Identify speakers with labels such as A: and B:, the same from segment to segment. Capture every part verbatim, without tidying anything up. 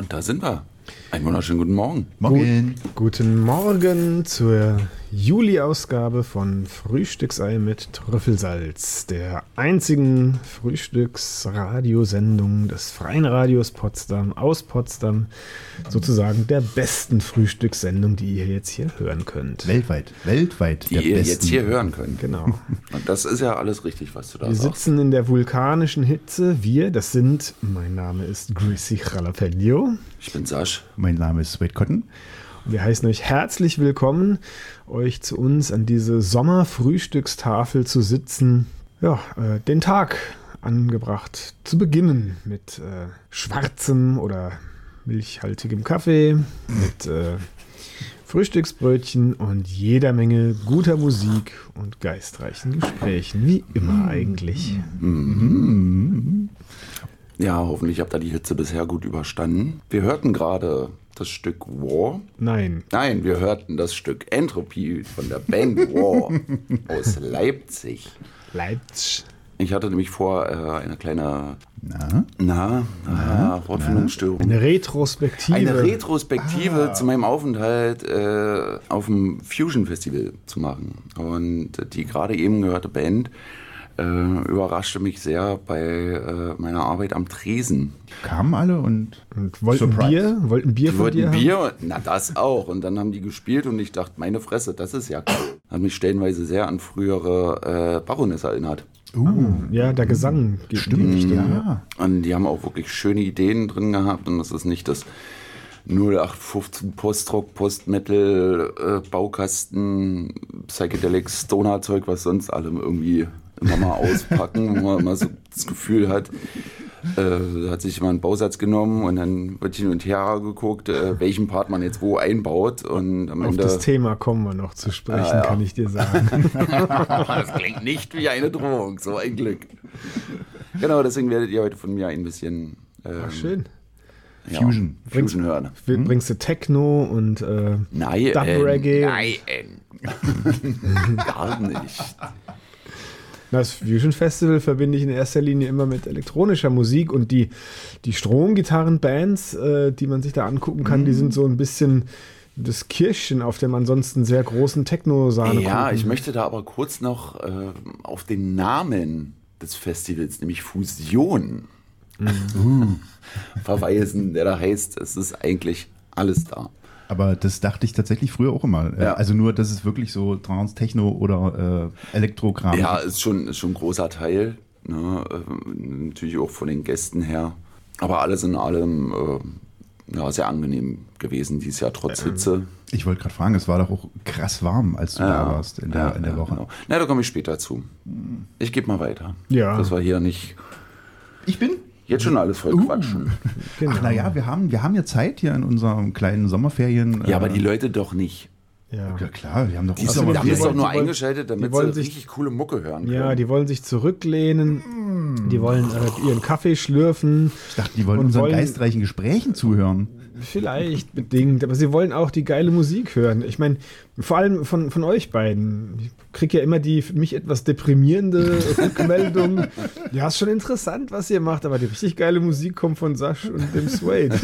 A: Und da sind wir. Einen wunderschönen guten Morgen.
B: Morgen.
C: Gut, guten Morgen zur Juli-Ausgabe von Frühstücksei mit Trüffelsalz, der einzigen Frühstücksradiosendung des Freien Radios Potsdam aus Potsdam, sozusagen der besten Frühstückssendung, die ihr jetzt hier hören könnt.
B: Weltweit, weltweit.
A: Die
B: der
A: ihr
B: besten.
A: jetzt hier hören könnt.
C: Genau.
A: Und das ist ja alles richtig, was du da
C: Wir
A: sagst.
C: sitzen in der vulkanischen Hitze. Wir, das sind, mein Name ist Greasy Jalapeno.
A: Ich bin Sasch.
B: Mein Name ist Sweet Cotton.
C: Wir heißen euch herzlich willkommen, euch zu uns an diese Sommerfrühstückstafel zu sitzen, ja, äh, den Tag angebracht zu beginnen mit äh, schwarzem oder milchhaltigem Kaffee, mit äh, Frühstücksbrötchen und jeder Menge guter Musik und geistreichen Gesprächen, wie immer eigentlich.
A: Ja, hoffentlich habt ihr die Hitze bisher gut überstanden. Wir hörten gerade das Stück War.
C: Nein,
A: Nein, wir hörten das Stück Entropy von der Band War aus Leipzig.
C: Leipzig.
A: Ich hatte nämlich vor, äh, eine kleine,
B: Na?
A: na, na, Wortfindungsstörung.
C: Eine Retrospektive.
A: Eine Retrospektive zu meinem Aufenthalt äh, auf dem Fusion Festival zu machen. Und die gerade eben gehörte Band äh, überraschte mich sehr bei äh, meiner Arbeit am Tresen.
B: Kamen alle und,
C: Und wollten
B: Surprise.
C: Bier? Wollten Bier
A: Die
C: von
A: wollten
C: dir haben?
A: Bier, na das auch. Und dann haben die gespielt und ich dachte, meine Fresse, das ist ja cool. Hat mich stellenweise sehr an frühere äh, Baroness erinnert.
B: Uh,
C: Ja, der Gesang geht
B: stimmt,
C: in die Richtung,
B: ja.
A: Und die haben auch wirklich schöne Ideen drin gehabt und das ist nicht das null acht fünfzehn Post-Rock, Post-Metal, äh, Baukasten, Psychedelic, Stoner-Zeug, was sonst alle irgendwie immer mal auspacken, wo man immer so das Gefühl hat, äh, da hat sich jemand einen Bausatz genommen und dann wird hin und her geguckt, äh, welchen Part man jetzt wo einbaut und am
C: Auf
A: Ende...
C: das Thema kommen wir noch zu sprechen,
A: Ja, ja.
C: kann ich dir sagen.
A: Das klingt nicht wie eine Drohung, so ein Glück. Genau, deswegen werdet ihr heute von mir ein bisschen ähm,
C: Ach, schön.
A: ja,
B: Fusion.
A: Fusion hören.
C: Hm? Bringst du Techno und äh,
A: Nein,
C: Dub
A: äh,
C: Reggae.
A: nein, gar nicht.
C: Das Fusion Festival verbinde ich in erster Linie immer mit elektronischer Musik und die, die Stromgitarrenbands, äh, die man sich da angucken kann, die sind so ein bisschen das Kirschchen auf dem ansonsten sehr großen Techno-Sahne.
A: Ja, ich möchte da aber kurz noch äh, auf den Namen des Festivals, nämlich Fusion, verweisen, der da heißt, es ist eigentlich alles da.
B: Aber das dachte ich tatsächlich früher auch immer.
A: Ja.
B: Also nur, dass es wirklich so Trance, Techno oder äh, Elektrokram
A: Ja, ist schon, ist schon ein großer Teil, ne? äh, natürlich auch von den Gästen her, aber alles in allem äh, ja, sehr angenehm gewesen dieses Jahr, trotz Hitze.
B: Ich wollte gerade fragen, es war doch auch krass warm, als du da warst in der,
A: ja,
B: in der
A: ja,
B: Woche.
A: Genau. Na, da komme ich später zu. Ich gebe mal weiter.
C: Ja.
A: Das war hier nicht
B: Ich bin?
A: jetzt schon alles voll quatschen.
C: Genau.
B: Ach naja, wir haben, wir haben ja Zeit hier in unseren kleinen Sommerferien.
A: Ja, aber
B: äh,
A: die Leute doch nicht.
C: Ja.
B: Ja klar, wir haben doch
A: Die,
C: Also,
A: sind,
C: die
A: die haben das
C: wollen-
A: doch nur
C: die wollen-
A: eingeschaltet, damit
C: die wollen
A: sie
C: sich-
A: richtig coole Mucke hören können.
C: Ja, die wollen sich zurücklehnen, die wollen äh, ihren Kaffee schlürfen.
B: Ich dachte, die wollen
C: und
B: unseren
C: wollen-
B: geistreichen Gesprächen zuhören.
C: Vielleicht bedingt, aber sie wollen auch die geile Musik hören. Ich meine, vor allem von, von euch beiden. Ich kriege ja immer die für mich etwas deprimierende Rückmeldung. Ja, ist schon interessant, was ihr macht, aber die richtig geile Musik kommt von Sasch und dem Suede.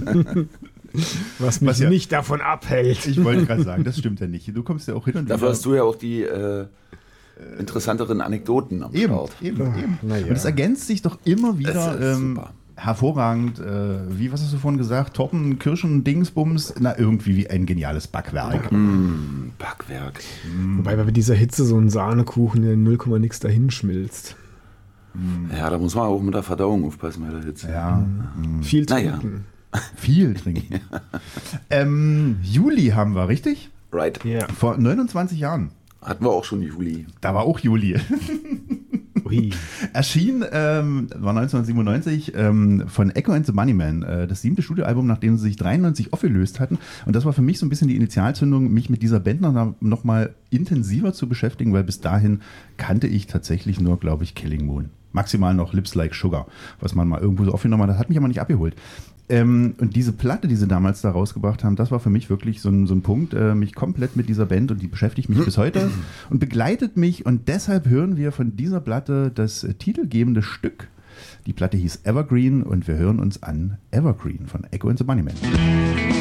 C: Was mich
B: Was ja-
C: nicht davon abhält.
B: Ich wollte gerade sagen, das stimmt ja nicht. Du kommst ja auch hin und
A: Dafür
B: wieder-
A: hast du ja auch die äh, interessanteren Anekdoten am
B: Eben,
A: Start.
B: eben, eben.
C: na ja.
B: Und es ergänzt sich doch immer wieder
A: Es ist
B: ähm,
A: super.
B: hervorragend. Äh, wie, was hast du vorhin gesagt? Torten, Kirschen, Dingsbums. Na, irgendwie wie ein geniales Backwerk.
A: Mm, Backwerk.
C: Wobei bei dieser Hitze so ein Sahnekuchen, der null Komma nix dahin schmilzt.
A: Ja, da muss man auch mit der Verdauung aufpassen bei der Hitze.
B: Ja,
C: Viel
A: Naja.
C: trinken.
B: viel trinken. ähm, Juli haben wir, richtig?
A: Right.
C: Ja.
B: Vor neunundzwanzig Jahren.
A: Hatten wir auch schon Juli.
B: Da war auch Juli.
C: Ui.
B: Erschien, ähm, war neunzehnhundertsiebenundneunzig, ähm, von Echo and the Bunnymen, äh, das siebte Studioalbum, nachdem sie sich dreiundneunzig aufgelöst hatten. Und das war für mich so ein bisschen die Initialzündung, mich mit dieser Band noch, noch mal intensiver zu beschäftigen, weil bis dahin kannte ich tatsächlich nur, glaube ich, Killing Moon. Maximal noch Lips Like Sugar, was man mal irgendwo so aufgenommen hat. Das hat mich aber nicht abgeholt. Ähm, und diese Platte, die sie damals da rausgebracht haben, das war für mich wirklich so ein, so ein Punkt, äh, mich komplett mit dieser Band, und die beschäftigt mich bis heute und begleitet mich, und deshalb hören wir von dieser Platte das äh, titelgebende Stück Die Platte hieß Evergreen und wir hören uns an Evergreen von Echo and the Bunnymen.